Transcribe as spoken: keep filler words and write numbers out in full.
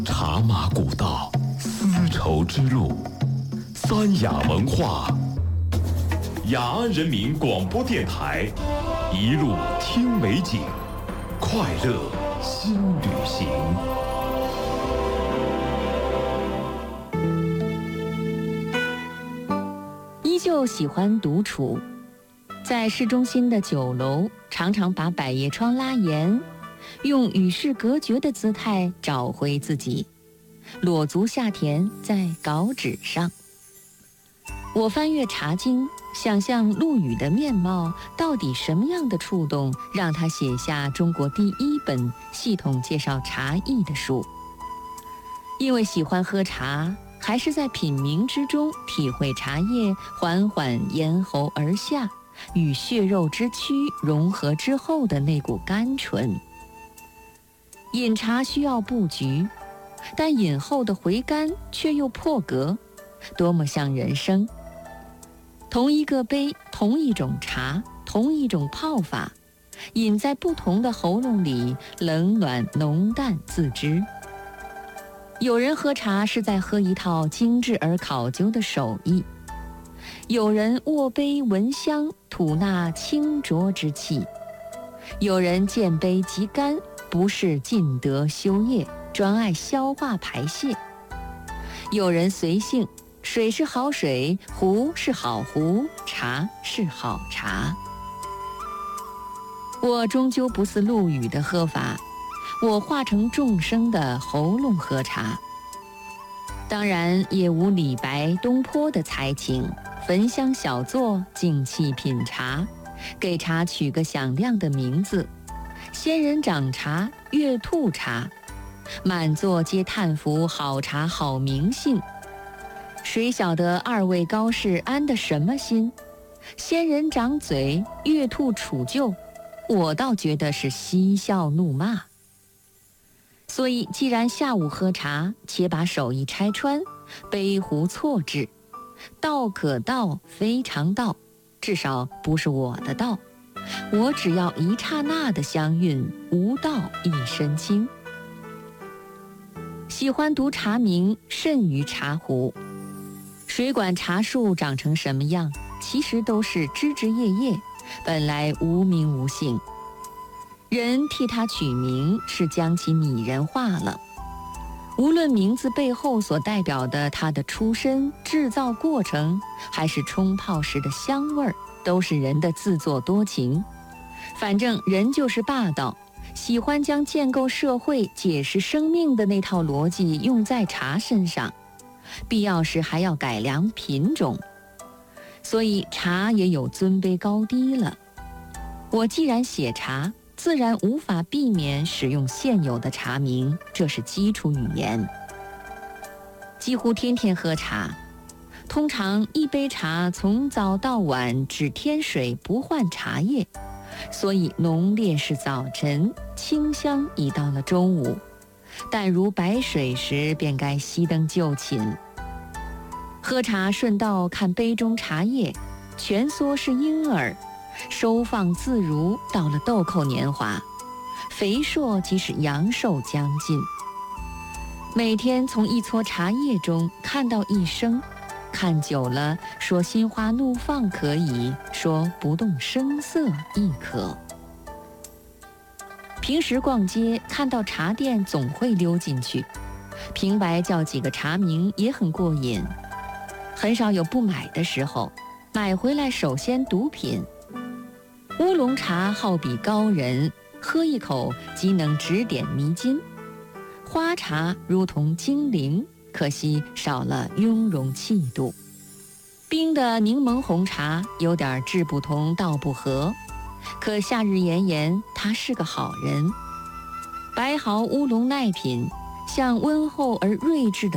茶马古道，丝绸之路，三雅文化。雅安人民广播电台，一路听美景，快乐新旅行。 依旧喜欢独处，在市中心的酒楼，常常把百叶窗拉严，用与世隔绝的姿态找回自己，裸足下田在稿纸上。我翻阅茶经，想象陆羽的面貌，到底什么样的触动让他写下中国第一本系统介绍茶艺的书？因为喜欢喝茶，还是在品茗之中体会茶叶缓缓咽喉而下，与血肉之躯融合之后的那股甘醇。饮茶需要布局，但饮后的回甘却又破格，多么像人生。同一个杯，同一种茶，同一种泡法，饮在不同的喉咙里，冷暖浓淡自知。有人喝茶是在喝一套精致而考究的手艺，有人握杯闻香，吐纳清浊之气，有人见杯即甘，不是尽德修业，专爱消化排泄，有人随性，水是好水，壶是好壶，茶是好茶。我终究不似陆羽的喝法，我化成众生的喉咙喝茶。当然也无李白、东坡的才情，焚香小坐，静气品茶，给茶取个响亮的名字，仙人掌茶、月兔茶，满座皆叹服好茶好名姓。谁晓得二位高士安的什么心？仙人掌嘴，月兔杵臼，我倒觉得是嬉笑怒骂。所以既然下午喝茶，且把手艺拆穿，杯壶错置，道可道非常道，至少不是我的道，我只要一刹那的相韵，无道一身轻。喜欢读茶名，甚于茶壶。谁管茶树长成什么样，其实都是枝枝叶叶，本来无名无姓。人替它取名，是将其拟人化了。无论名字背后所代表的它的出身、制造过程，还是冲泡时的香味儿，都是人的自作多情。反正人就是霸道，喜欢将建构社会、解释生命的那套逻辑用在茶身上，必要时还要改良品种。所以茶也有尊卑高低了。我既然写茶，自然无法避免使用现有的茶名，这是基础语言。几乎天天喝茶，通常一杯茶从早到晚只添水不换茶叶，所以浓烈是早晨，清香已到了中午，但如白水时便该熄灯就寝。喝茶顺道看杯中茶叶，蜷缩是婴儿，收放自如，到了豆蔻年华，肥硕即是阳寿将近。每天从一撮茶叶中看到一生，看久了，说心花怒放可以，说不动声色亦可。平时逛街看到茶店总会溜进去，平白叫几个茶名也很过瘾，很少有不买的时候，买回来首先独品。乌龙茶好比高人，喝一口即能指点迷津；花茶如同精灵，可惜少了雍容气度。冰的柠檬红茶有点志不同道不合，可夏日炎炎，他是个好人。白毫乌龙耐品，像温厚而睿智的